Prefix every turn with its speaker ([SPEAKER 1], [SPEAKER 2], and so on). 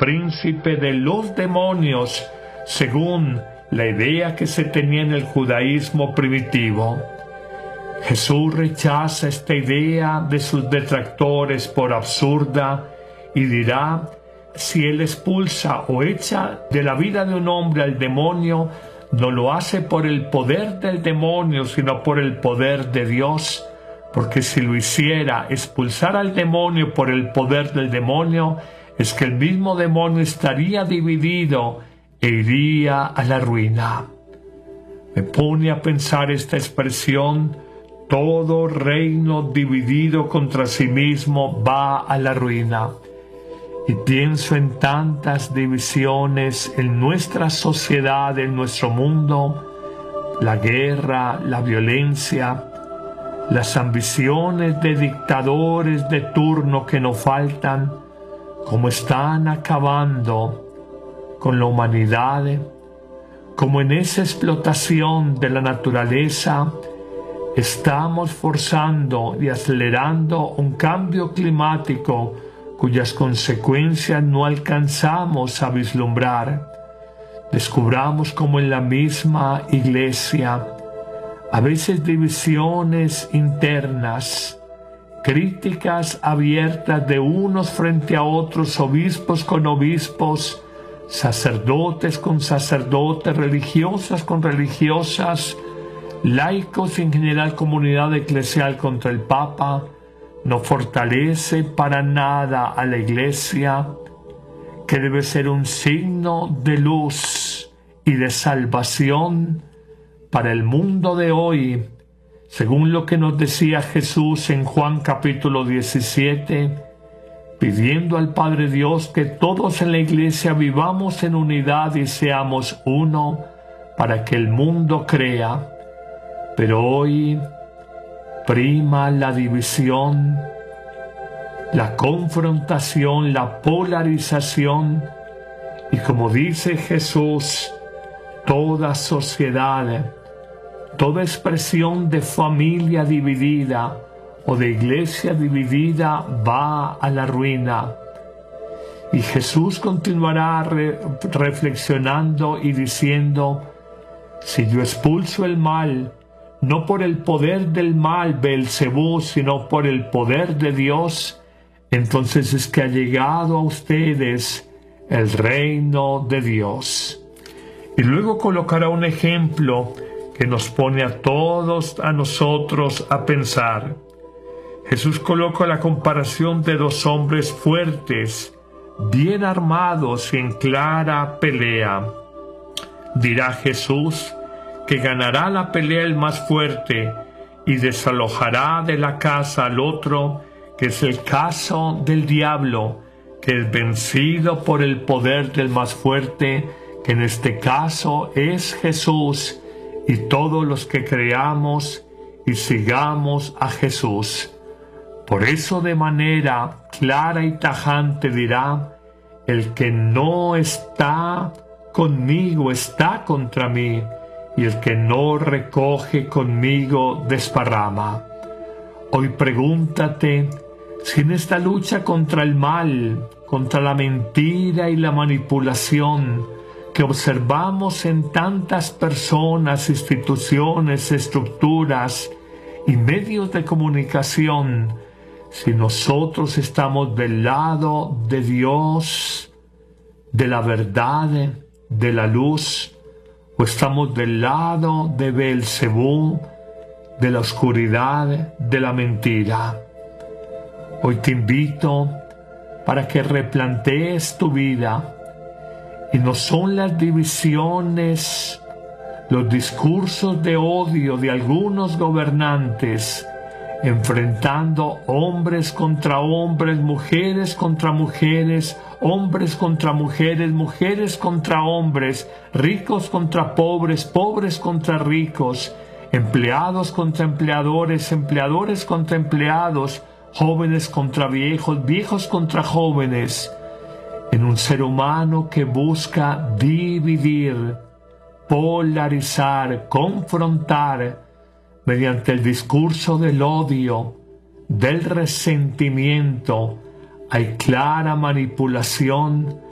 [SPEAKER 1] príncipe de los demonios, según la idea que se tenía en el judaísmo primitivo. Jesús rechaza esta idea de sus detractores por absurda y dirá: si Él expulsa o echa de la vida de un hombre al demonio, no lo hace por el poder del demonio, sino por el poder de Dios. Porque si lo hiciera, expulsar al demonio por el poder del demonio, es que el mismo demonio estaría dividido e iría a la ruina. Me pone a pensar esta expresión: todo reino dividido contra sí mismo va a la ruina. Y pienso en tantas divisiones en nuestra sociedad, en nuestro mundo: la guerra, la violencia, las ambiciones de dictadores de turno que no faltan, como están acabando con la humanidad, como en esa explotación de la naturaleza estamos forzando y acelerando un cambio climático cuyas consecuencias no alcanzamos a vislumbrar. Descubramos como en la misma iglesia a veces divisiones internas, críticas abiertas de unos frente a otros, obispos con obispos, sacerdotes con sacerdotes, religiosas con religiosas, laicos y en general comunidad eclesial contra el Papa, no fortalece para nada a la Iglesia, que debe ser un signo de luz y de salvación para el mundo de hoy, según lo que nos decía Jesús en Juan capítulo 17, pidiendo al Padre Dios que todos en la Iglesia vivamos en unidad y seamos uno para que el mundo crea. Pero hoy prima la división, la confrontación, la polarización, y como dice Jesús, toda sociedad, toda expresión de familia dividida o de iglesia dividida va a la ruina. Y Jesús continuará reflexionando y diciendo: si yo expulso el mal, no por el poder del mal, Beelzebú, sino por el poder de Dios, entonces es que ha llegado a ustedes el reino de Dios. Y luego colocará un ejemplo que nos pone a todos, a nosotros, a pensar. Jesús coloca la comparación de dos hombres fuertes, bien armados y en clara pelea. Dirá Jesús que ganará la pelea el más fuerte y desalojará de la casa al otro, que es el caso del diablo, que es vencido por el poder del más fuerte, que en este caso es Jesús, y todos los que creamos y sigamos a Jesús. Por eso de manera clara y tajante dirá: el que no está conmigo está contra mí, y el que no recoge conmigo desparrama. Hoy pregúntate si en esta lucha contra el mal, contra la mentira y la manipulación que observamos en tantas personas, instituciones, estructuras y medios de comunicación, si nosotros estamos del lado de Dios, de la verdad, de la luz, o estamos del lado de Beelzebú, de la oscuridad, de la mentira. Hoy te invito para que replantees tu vida, y no son las divisiones, los discursos de odio de algunos gobernantes enfrentando hombres contra hombres, mujeres contra mujeres, hombres contra mujeres, mujeres contra hombres, ricos contra pobres, pobres contra ricos, empleados contra empleadores, empleadores contra empleados, jóvenes contra viejos, viejos contra jóvenes, en un ser humano que busca dividir, polarizar, confrontar, mediante el discurso del odio, del resentimiento. Hay clara manipulación